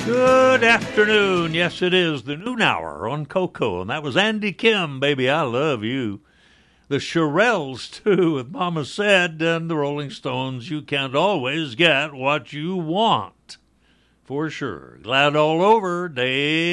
Good afternoon. Yes, it is the noon hour on Coco, and that was Andy Kim, Baby, I Love You. The Shirelles, too, with Mama Said, and the Rolling Stones, You Can't Always Get What You Want. For sure. Glad all over, Dave.